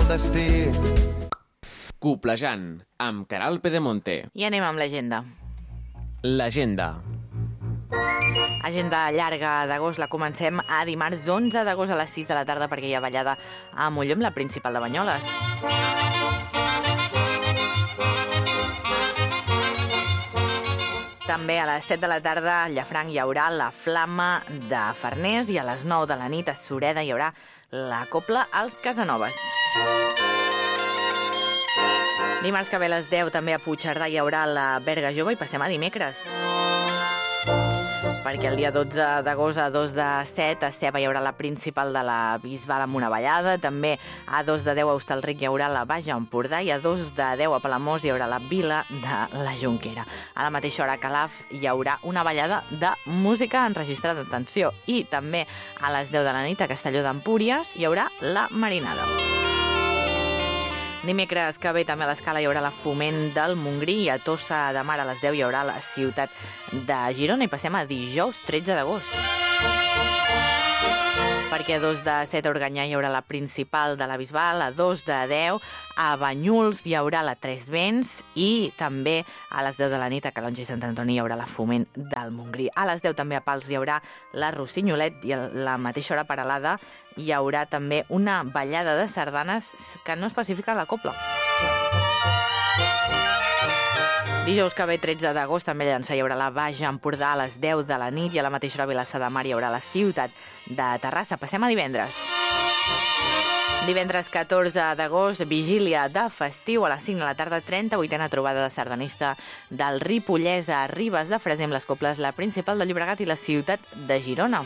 destí. Coplejant, amb Caral Pedemonte. I anem amb l'agenda. L'agenda. Agenda llarga d'agost, la comencem a dimarts 11 d'agost a les 6 de la tarda perquè hi ha ballada a Molló amb la principal de Banyoles. També a les 7 de la tarda a Llafranc hi haurà la Flama de Farners i a les 9 de la nit a Sureda hi haurà la Copla als Casanovas. Dimarts que ve a les 10 també a Puigcerdà hi haurà la Berga Jove i passem a dimecres. Perquè el dia 12 d'agost a 2 de 7 a Ceba hi haurà la principal de la Bisbal amb una ballada. També a 2 de 10 a Hostalric hi haurà la Baix Empordà i a 2 de 10 a Palamós hi haurà la Vila de la Jonquera. A la mateixa hora a Calaf hi haurà una ballada de música enregistrada, atenció. I també a les 10 de la nit a Castelló d'Empúries hi haurà la Marinada. Dimecres que ve també a l'Escala hi haurà la Foment del Montgrí i a Tossa de Mar a les 10 hi haurà la Ciutat de Girona. I passem a dijous 13 d'agost. Perquè a 2 de 7 a Organyà hi haurà la principal de la Bisbal, a 2 de 10 a Banyuls hi haurà la Tres Vents i també a les 10 de la nit a Calonge i Sant Antoni hi haurà la Foment del Montgrí. A les 10 també a Pals hi haurà la Rossinyolet i a la mateixa hora Peralada hi haurà també una ballada de sardanes que no especifica la copla. Dijous que ve 13 d'agost també a Llançà hi haurà la Baix Empordà a les 10 de la nit i a la mateixa hora a Vilassar de Mar hi haurà la Ciutat de Terrassa. Passem a divendres. Divendres 14 d'agost, vigília de festiu a les 5 de la tarda, 38a trobada de sardanista del Ripollès a Ribes de Freser amb les coples la principal de Llobregat i la Ciutat de Girona.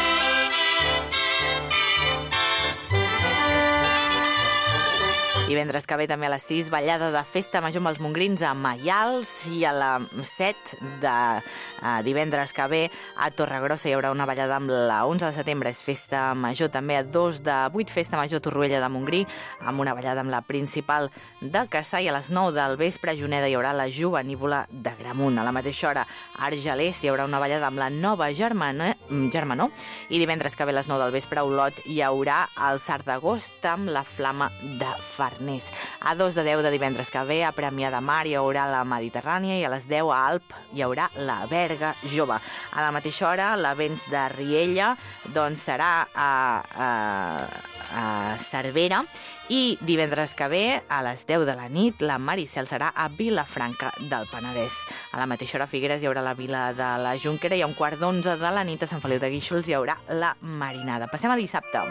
Divendres que ve també a les 6, ballada de festa major amb els mongrins a Maials i a la 7 de divendres que ve a Torregrossa hi haurà una ballada amb la 11 de setembre, és festa major, també a 2 de 8, festa major a Torroella de Montgrí amb una ballada amb la principal de Cassà i a les 9 del vespre a Juneda hi haurà la Jovenívola de Gramunt. A la mateixa hora a Argelers hi haurà una ballada amb la Nova Germanor i divendres que ve a les 9 del vespre a Olot hi haurà el Sard d'agost amb la Flama de Farners. A 2 de 10 de divendres que ve a Premià de Mar hi haurà la Mediterrània i a les 10 a Alp hi haurà la Berga Jove. A la mateixa hora la Vents de Riella doncs serà a Cervera i divendres que ve a les 10 de la nit la Maricel serà a Vilafranca del Penedès. A la mateixa hora a Figueres hi haurà la Vila de la Jonquera i a un quart d'11 de la nit a Sant Feliu de Guíxols hi haurà la Marinada. Passem a dissabte.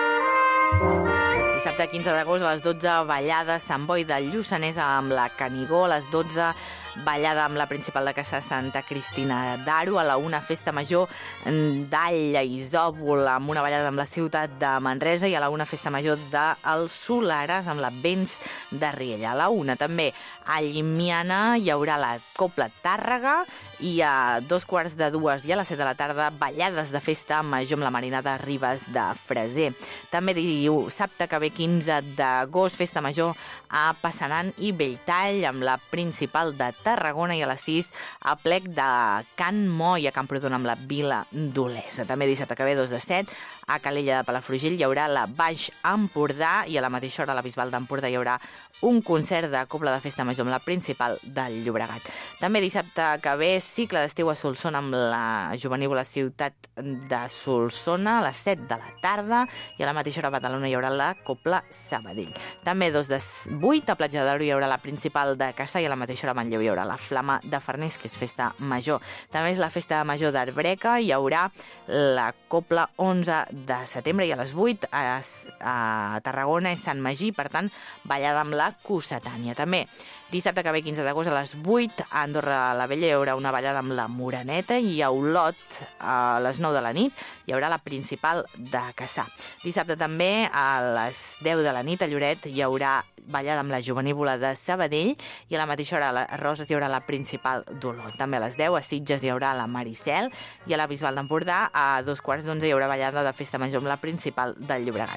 Dissabte 15 d'agost a les 12 ballada Sant Boi del Lluçanès amb la Canigó, a les 12 ballada amb la principal de Cassà Santa Cristina d'Aro, a la 1 festa major d'Alla i Isòvol amb una ballada amb la Ciutat de Manresa i a la 1 festa major dels Solaràs amb la Vents de Riella. A la 1 també a Llimiana hi haurà la Copla Tàrrega i a 2:45 i a les 7 de la tarda ballades de festa major amb la Marinada Ribes de Freser. També dissabte que ve 15 d'agost, festa major a Passanant i Belltall amb la principal de Tarragona i a les 6 a plec de Can Moll a Camprodon amb la Vila d'Olesa. També dissabte que ve 2 de 7 a Calella de Palafrugell hi haurà la Baix Empordà i a la mateixa hora a la Bisbal d'Empordà hi haurà un concert de cobla de festa major amb la principal del Llobregat. També dissabte que ve cicle d'estiu a Solsona amb la Jovenívola Ciutat de Solsona a les 7 de la tarda i a la mateixa hora a Badalona hi haurà la Copla Sabadell. També 2 de 8 a Platja d'Aro hi haurà la principal de Cassà i a la mateixa hora a Manlleu hi haurà la Flama de Farners, que és festa major. També és la festa major d'Arbreca, hi haurà la Copla 11 de setembre i a les 8 a Tarragona és Sant Magí, per tant, ballada amb la Cossetània. També dissabte que ve 15 d'agost a les 8 a Andorra la Vella hi haurà una ballada amb la Moreneta i a Olot a les 9 de la nit hi haurà la principal de Cassà. Dissabte també a les 10 de la nit a Lloret hi haurà ballada amb la Jovenívola de Sabadell i a la mateixa hora a Roses hi haurà la principal d'Olot. També a les 10 a Sitges hi haurà la Maricel i a la Bisbal d'Empordà a 2:15 hi haurà ballada de festa major amb la principal del Llobregat.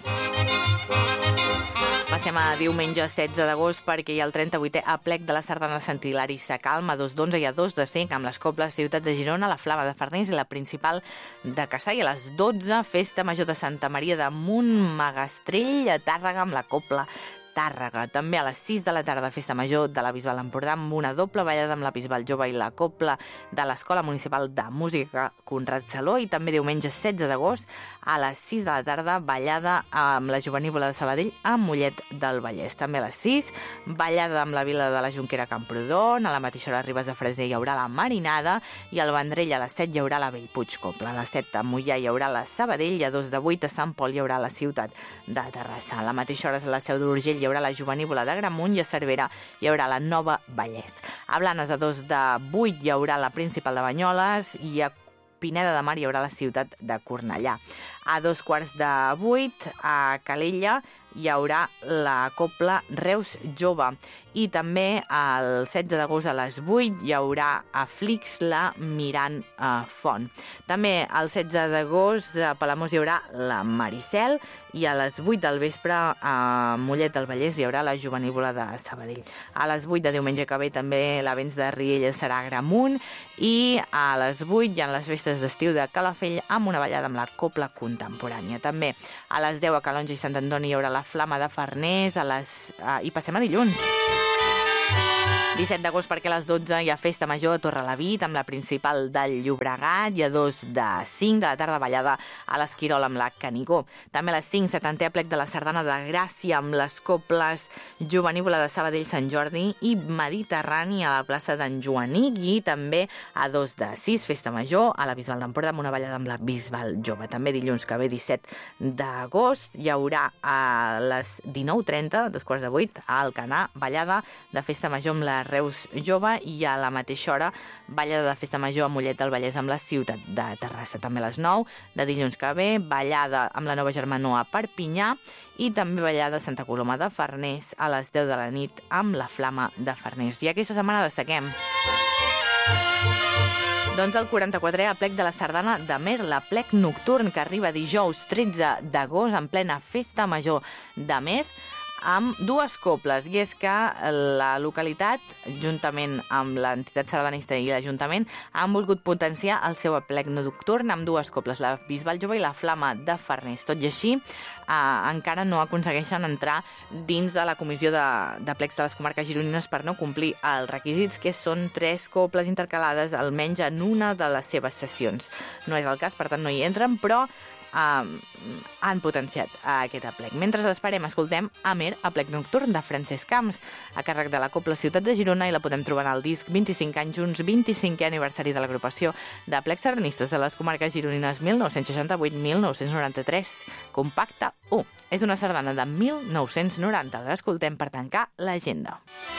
Passem a diumenge 16 d'agost perquè hi ha el 38è aplec de la Sardana Sant Hilari Sacalm a 2 d'11 i a 2 de 5 amb les coples Ciutat de Girona, la Flama de Farners i la principal de Cassà i a les 12 festa major de Santa Maria de Montmagastrell a Tàrrega amb la copla Tàrrega. També a les 6 de la tarda, Festa Major de la Bisbal d'Empordà, amb una doble ballada amb la Bisbal Jove i la Cobla de l'Escola Municipal de Música Conrad Saló, i també diumenge 16 d'agost a les 6 de la tarda, ballada amb la Jovenívola de Sabadell a Mollet del Vallès. També a les 6, ballada amb la Vila de la Jonquera Camprodon, a la mateixa hora a Ribes de Freser hi haurà la Marinada, i al Vendrell a les 7 hi haurà la Bellpuig Cobla. A les 7 a Moià hi haurà la Sabadell, i a 2 de 8 a Sant Pol hi haurà la ciutat de Terrassa. A la mateixa hora a la Seu d'Urgell hi haurà la Jovenívola de Gramunt, i a Cervera hi haurà la Nova Vallès. A Blanes a 2 de 8 hi haurà la Principal de Banyoles, i a Pineda de Mar hi haurà la ciutat de Cornellà. A 7:45 a Calella hi haurà la Cobla Reus Jove, i també el 16 d'agost a les 8 hi haurà a Flix la Mirant Font. També el 16 d'agost a Palamós hi haurà la Maricel, i a les 8 del vespre a Mollet del Vallès hi haurà la Jovenívola de Sabadell. A les 8 de diumenge que ve també l'Avenç de Riella serà a Gramunt, i a les 8 hi ha les festes d'estiu de Calafell amb una ballada amb la Cobla Contemporània. També a les 10 a Calonge i Sant Antoni hi haurà la Flama de Farners, i passem a dilluns. 17 d'agost, perquè a les 12 hi ha Festa Major a Torrelavit amb la Principal del Llobregat, i a 2 de 5 de la tarda ballada a l'Esquirol amb la Canigó. També a les 5, 70è plec de la Sardana de Gràcia amb les Cobles Jovenívola de Sabadell Sant Jordi i Mediterrani a la plaça d'en Joanic, i també a 2 de 6, Festa Major a la Bisbal d'Empordà amb una ballada amb la Bisbal Jove. També dilluns que ve, 17 d'agost, hi haurà a les 19:30, 7:45, a Alcanar, ballada de Festa Major amb la Reus Jove, i a la mateixa hora ballada de Festa Major a Mollet del Vallès amb la ciutat de Terrassa. També a les 9 de dilluns que ve, ballada amb la Nova Germanor a Perpinyà, i també ballada a Santa Coloma de Farners a les 10 de la nit amb la Flama de Farners. I aquesta setmana destaquem doncs el 44è plec de la Sardana d'Amer, l'aplec nocturn, que arriba dijous 13 d'agost en plena Festa Major d'Amer, amb dues cobles, i és que la localitat, juntament amb l'entitat sardanista i l'Ajuntament, han volgut potenciar el seu aplec nocturn amb dues cobles, la Bisbal Jove i la Flama de Farners. Tot i així, encara no aconsegueixen entrar dins de la comissió de plecs de les comarques gironines per no complir els requisits, que són 3 cobles intercalades almenys en una de les seves sessions. No és el cas, per tant no hi entren, però han potenciat aquest aplec. Mentre l'esperem, escoltem Amer, aplec nocturn de Francesc Camps, a càrrec de la Cobla Ciutat de Girona, i la podem trobar en el disc 25 anys junts, 25è aniversari de l'agrupació de plecs sardanistes de les comarques gironines 1968-1993, compacte 1. És una sardana de 1990, l'escoltem per tancar l'agenda.